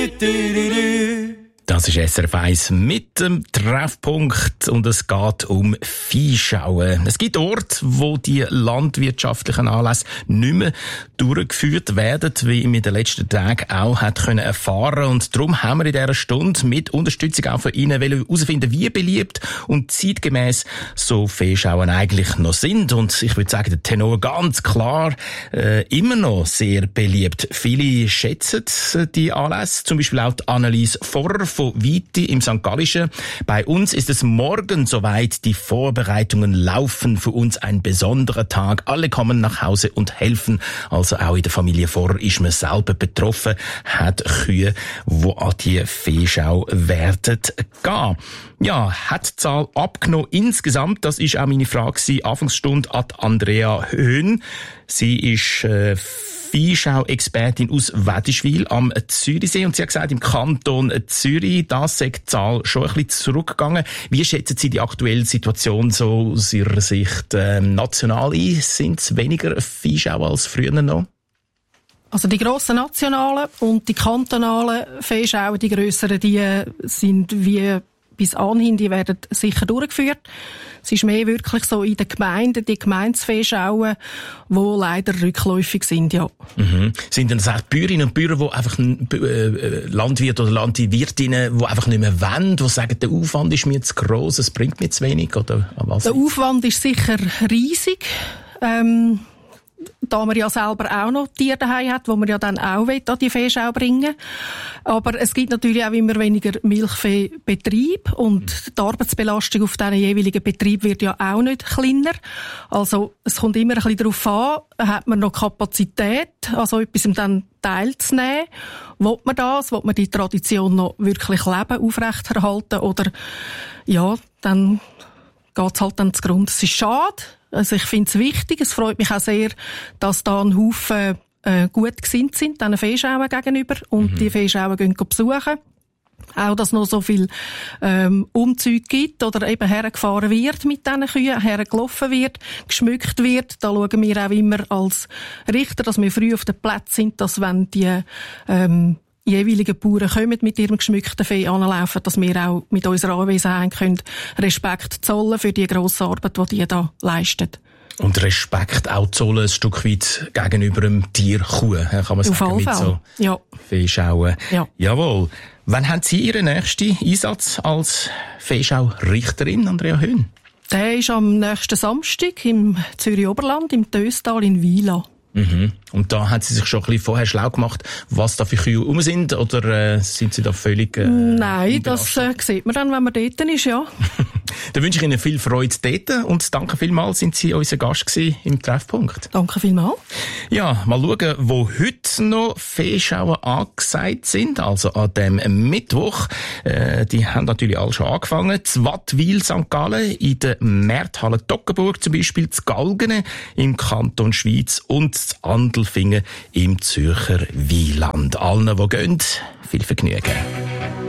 Das ist SRF 1 mit dem Treffpunkt und es geht um Viehschauen. Es gibt Orte, wo die landwirtschaftlichen Anlässe nicht mehr durchgeführt werden, wie man in den letzten Tagen auch hat erfahren. Und darum haben wir in dieser Stunde mit Unterstützung auch von Ihnen herausfinden, wie beliebt und zeitgemäß so Viehschauen eigentlich noch sind. Und ich würde sagen, der Tenor ganz klar immer noch sehr beliebt. Viele schätzen die Anlässe, zum Beispiel auch die Annelies Vorrer von Viti im St. Gallischen. Bei uns ist es morgen soweit. Die Vorbereitungen laufen. Für uns ein besonderer Tag. Alle kommen nach Hause und helfen. Also auch in der Familie Vorrer ist man selber betroffen, hat Kühe, die an die Viehschau werden gehen. Ja, hat die Zahl abgenommen insgesamt? Das ist auch meine Frage gewesen. Anfangsstunde an Andrea Höhn. Sie ist Viehschau-Expertin aus Wädischwil am Zürichsee und sie hat gesagt, im Kanton Zürich, da sei die Zahl schon ein bisschen zurückgegangen. Wie schätzen Sie die aktuelle Situation so aus Ihrer Sicht national ein? Sind es weniger Viehschau als früher noch? Also die grossen nationalen und die kantonalen Viehschauen, die grösseren, die sind wie bis anhin, die werden sicher durchgeführt. Es ist mehr wirklich so in den Gemeinden, die Gemeindeviehschauen, die leider rückläufig sind, ja. Mhm. Sind denn das auch die Bäuerinnen und Bauern, die einfach Landwirte oder Landwirtinnen, die einfach nicht mehr wollen, die sagen, der Aufwand ist mir zu gross, es bringt mir zu wenig, oder was? Der Aufwand ist sicher riesig. Da man ja selber auch noch Tiere daheim hat, wo man ja dann auch an die Viehschau bringen. Aber es gibt natürlich auch immer weniger Milchviehbetrieb und die Arbeitsbelastung auf diesen jeweiligen Betrieb wird ja auch nicht kleiner. Also es kommt immer ein bisschen darauf an, hat man noch Kapazität, also etwas dann teilzunehmen. Will man das? Will man die Tradition noch wirklich leben, aufrechterhalten? Oder ja, dann geht's halt dann zugrunde. Es ist schade. Also ich finde es wichtig. Es freut mich auch sehr, dass da ein Haufen gut gesinnt sind, diesen Viehschauen gegenüber und die Viehschauen gehen besuchen. Auch, dass noch so viel Umzüge gibt oder eben hergefahren wird mit diesen Kühen, hergelaufen wird, geschmückt wird. Da schauen wir auch immer als Richter, dass wir früh auf den Plätzen sind, dass wenn die jeweiligen Bauern kommen mit ihrem geschmückten Vieh anlaufen, dass wir auch mit unserer Anwesenheit können Respekt zollen für die grosse Arbeit, die die da leisten. Und Respekt auch zollen ein Stück weit gegenüber dem Tier Kuh, kann man sagen, mit so Viehschauen. Ja. Jawohl. Wann haben Sie Ihren nächsten Einsatz als Viehschau-Richterin, Andrea Höhn? Der ist am nächsten Samstag im Zürich-Oberland, im Töstal in Wila. Mhm. Und da hat sie sich schon ein bisschen vorher schlau gemacht, was da für Kühe rum sind, oder sind Sie da völlig Nein, das sieht man dann, wenn man dort ist, ja. Dann wünsche ich Ihnen viel Freude dort und danke vielmals, sind Sie unser Gast gewesen im Treffpunkt. Danke vielmals. Ja, mal schauen, wo heute noch Viehschauen angesagt sind, also an dem Mittwoch. Die haben natürlich alle schon angefangen. In Wattwil, St. Gallen, in der Märthalle Toggenburg zum Beispiel, in Galgene im Kanton Schweiz und in Andelfingen im Zürcher Wieland. Allen, die gehen, viel Vergnügen.